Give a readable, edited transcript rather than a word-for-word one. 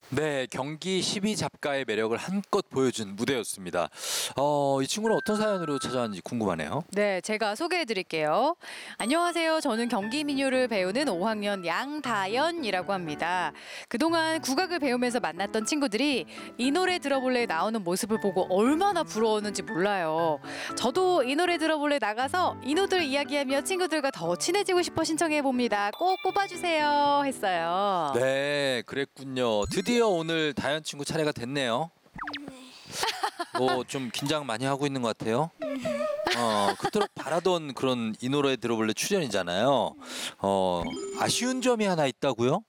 네, 경기 12잡가의 매력을 한껏 보여준 무대였습니다. 이 친구는 어떤 사연으로 찾아왔는지 궁금하네요. 네, 제가 소개해 드릴게요. 안녕하세요. 저는 경기 민요를 배우는 5학년 양다연이라고 합니다. 그동안 국악을 배우면서 만났던 친구들이 이 노래 들어볼래 나오는 모습을 보고 얼마나 부러웠는지 몰라요. 저도 이 노래 들어볼래 나가서 인호들 이야기하며 친구들과 더 친해지고 싶어 신청해 봅니다. 꼭 뽑아주세요 했어요. 네, 그랬군요. 드디어 오늘 다현 친구 차례가 됐네요. 뭐 좀 긴장 많이 하고 있는 것 같아요. 그토록 바라던 그런 이 노래 들어볼래 출연이잖아요. 아쉬운 점이 하나 있다고요?